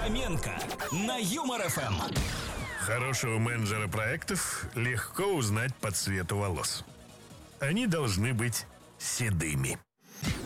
Фоменко на Юмор ФМ. Хорошего менеджера проектов легко узнать по цвету волос. Они должны быть седыми.